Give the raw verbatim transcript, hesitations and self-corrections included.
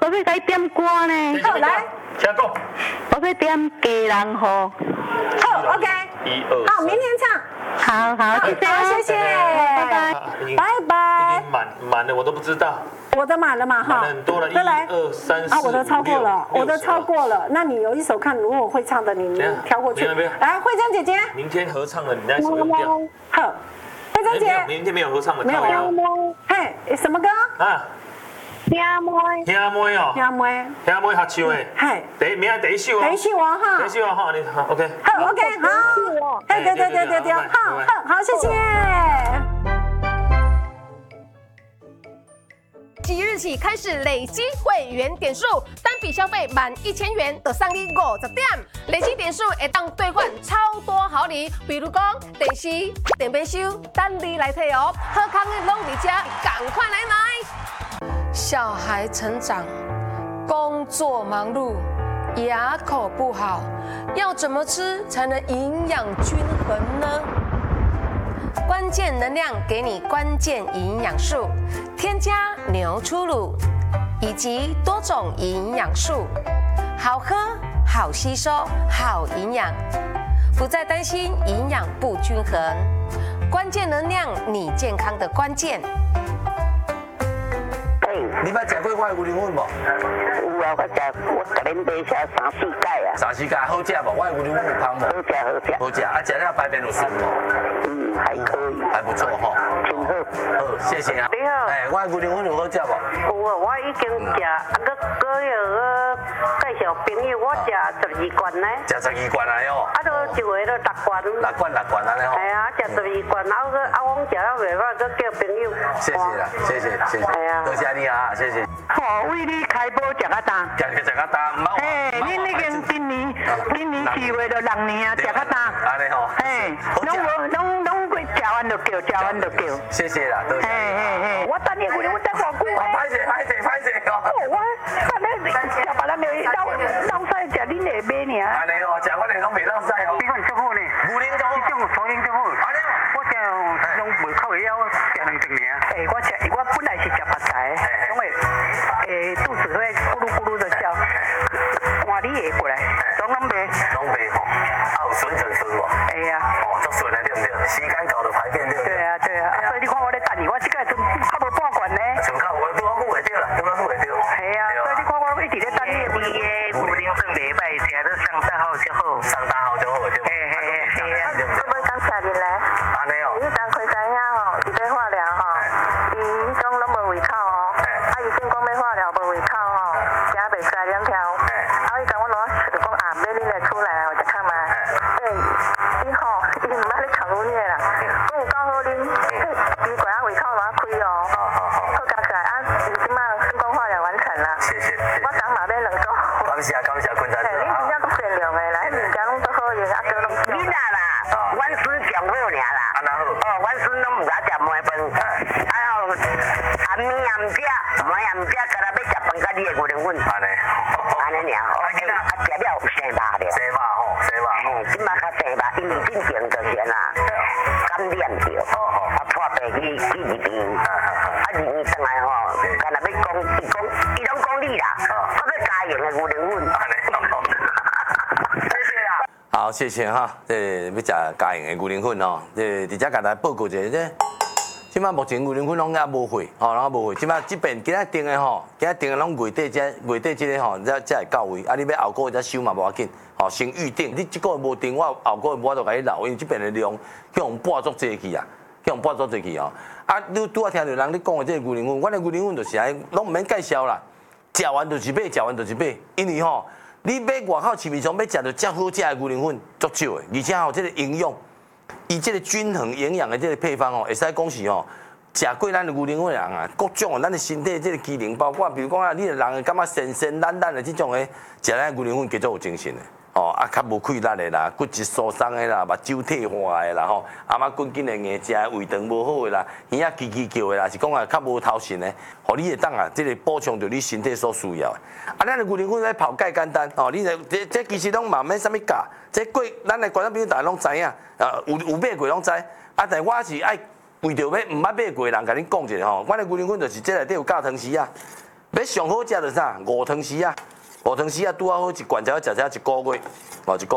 我要该点歌呢。 好，来， 请讲。 我要点《家人好》。 好 ，OK。 一二。 好，明天唱。 好好，谢谢， 好，谢谢，拜拜，拜拜。 已经满满了，我都不知道。 我的满了嘛哈， 满了很多了，一二三四啊，我的超过了， 五六我的超过了。那你有一首看，如果会唱的，你你挑过去。 没有没有。 来，慧珍姐姐。 明天合唱的，你那首用掉。 好，慧珍姐。 明天没有合唱的， 没有。嘿，什么歌？啊。听妹。 听妹哦。 听妹。 听妹合唱的。 嘿。 第明仔第一首哦。 第一首啊哈。 第一首啊哈，你好 OK。 好 OK 好。哎对对对对对，好好好，谢谢。 即日起开始累积会员点数，单笔消费满一千元就送你五十点，累积点数会当兑换超多好礼，比如讲电视、电冰箱，等你来摕哦。好康的拢伫遮，赶快来买！小孩成长，工作忙碌，牙口不好，要怎么吃才能营养均衡呢？关键能量给你关键营养素，添加牛初乳以及多种营养素，好喝、好吸收、好营养，不再担心营养不均衡。关键能量，你健康的关键。 你捌食过我的牛奶粉无？ 有啊，我食，我甲恁买下三四届啊。 三四届好食无？我的牛奶粉有香无？ 好食好食。 好食，啊，食了排便有顺无？ 嗯，还可以。 还不错吼。 挺好。 好，谢谢啊。 你好。 哎，我的牛奶粉有好食无？ 有啊，我已经食，啊，搁搁要个介绍朋友，我食十二罐呢。 食十二罐来哦。 啊，都一回都六罐。 六罐六罐安尼吼。 系啊，食十二罐，啊个啊，我食了袂歹，搁叫朋友。 谢谢啦，谢谢谢谢。 系啊。 多谢你啊，谢谢。 好，为你开播食啊单。 食食啊单，唔好。 嘿，恁已经今年今年四月就六年啊，食啊单。 安尼吼。 嘿，拢无拢拢过食完就叫，食完就叫。 谢谢啦，多谢。 嘿嘿嘿，我等你回来，我等偌久啊。 歹势歹势歹势哦。 我等你食别人就老老晒食恁下买尔。 安尼哦，食我哋拢袂老晒哦。 你看足好呢。 牛奶足好。 这种所以足好。 安尼哦。 我食拢袂靠会晓食两顿尔。诶，我食我本来是食白菜，总会诶肚子会咕噜咕噜的叫，换你下过来，拢拢袂。 拢袂吼，啊有顺顺顺无？ 会啊。 哦，足顺的对不对？时间到就排便对不对？ 对啊对啊，所以你看我咧等你，我即个阵差无半罐呢。 剩较有拄好久会着啦，拄好久会着。 系啊，所以你看我一直咧等你。你诶，牛奶粉袂歹，食得上大好就好。 上大号就好对不？ 嘿嘿嘿嘿啊。 我们刚下日来。 安尼哦。 伊当开知影吼，伊要化疗吼，伊迄种拢无胃口哦。啊，伊先讲要化疗无胃口吼，食袂使两条。啊，伊甲我攞就讲啊，买你来出来哦，就看嘛。对，伊吼，伊毋捌咧藏阮个啦，讲有够好啉，奇怪啊胃口偌开哦。 好好好。 好加起来啊，伊即马成功化疗完成啦。 谢谢。 我刚买买两组。 感谢感谢，坤仔。 嘿，你真正够善良的啦，迄物件拢都好用，啊，都拢。 你哪啦？阮师上好尔啦。 安那好。 哦，阮孙拢毋敢食糜饭，啊后暗暝也毋食，糜也毋食，干那要食饭甲你的牛奶粉。 安尼。 安尼尔，哦，啊食了有生肉了。 生肉吼，生肉。 嘿，即摆较生肉，因为进前就是啦，感染着，啊破病去去入院，啊入院转来吼，干那要讲，伊讲，伊拢讲你啦，我要加用的牛奶粉。 安尼。谢谢啦。好，谢谢哈。这要食家用的牛奶粉吼，这直接甲大家报告一下这。即摆目前牛奶粉拢也无货，吼，然后无货。即摆即边今仔订的吼，今仔订的拢月底这月底这个吼，才才会到位。啊，你要后个月才收嘛，无要紧，吼，先预定。你即个月无订，我后个月我就甲你留，因为即边的量去用半足济去啊，去用半足济去哦。啊，你拄啊听到人你讲的这个牛奶粉，我的牛奶粉就是安尼，拢毋免介绍啦，食完就是买，食完就是买，因为吼，你买外口市面上要食到遮好食的牛奶粉足少的，而且吼，这个营养。伊即个均衡营养的即个配方哦，会使讲是哦，食过咱的牛奶粉人啊，各种哦，咱的身体即个机能，包括比如讲啊，你的人会感觉神神懒懒的即种的，食咱牛奶粉叫做有精神的。哦，啊，较无气力的啦，骨质疏松的啦，目睭退化的啦，吼，阿妈滚紧的硬食胃肠无好的啦，耳仔叽叽叫的啦，是讲啊较无头神的，互你会当啊，即个补充着你身体所需要的。啊，咱的牛奶粉咧泡介简单，哦，你这这其实拢嘛免啥物教，这过咱的观众朋友大家拢知影，啊，有有买过拢知，啊，但我是爱为着要毋捌买过的人，甲恁讲一下吼，我的牛奶粉就是这内底有加糖丝啊。 要上好食就啥？五汤匙啊，五汤匙啊，拄啊好一罐，才要食食一个月，哦一个